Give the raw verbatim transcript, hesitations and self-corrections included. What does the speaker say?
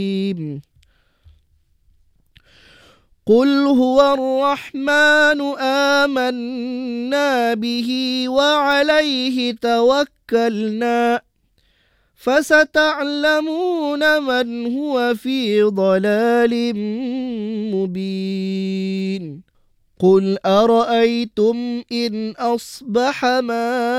قل هو الرحمن آمنا به وعليه توكلنا فستعلمون من هو في ضلال مبين قل أرأيتم إن أصبح ماؤكم